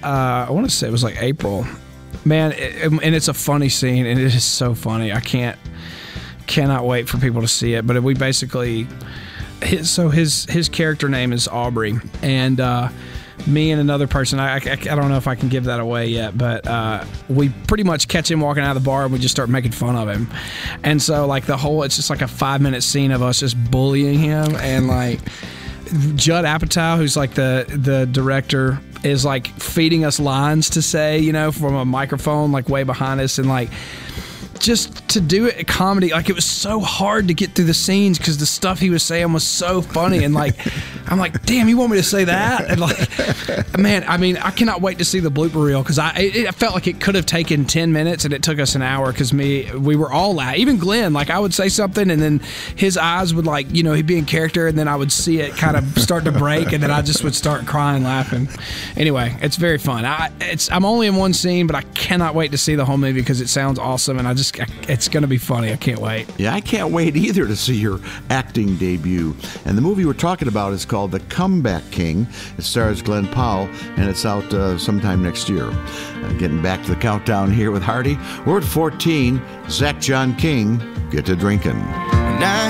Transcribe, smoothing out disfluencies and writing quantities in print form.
I want to say it was like April. Man, and it's a funny scene, and it is so funny. I cannot wait for people to see it. But we basically, his character name is Aubrey, and me and another person, I don't know if I can give that away yet, but we pretty much catch him walking out of the bar and we just start making fun of him. And so like it's just like a 5-minute scene of us just bullying him, and like Judd Apatow, who's like the director, is like feeding us lines to say, you know, from a microphone like way behind us, and like just to do it comedy, like it was so hard to get through the scenes because the stuff he was saying was so funny, and like I'm like, damn, you want me to say that? And like, man, I mean, I cannot wait to see the blooper reel, because I felt like it could have taken 10 minutes and it took us an hour, because we were all laughing. Even Glenn, like I would say something and then his eyes would, like, you know, he'd be in character, and then I would see it kind of start to break, and then I just would start crying laughing. Anyway, it's very fun. I'm only in one scene, but I cannot wait to see the whole movie because it sounds awesome, and it's going to be funny. I can't wait. Yeah, I can't wait either to see your acting debut. And the movie we're talking about is called The Comeback King. It stars Glenn Powell, and it's out sometime next year. Getting back to the countdown here with Hardy. We're at 14. Zach John King, get to drinking.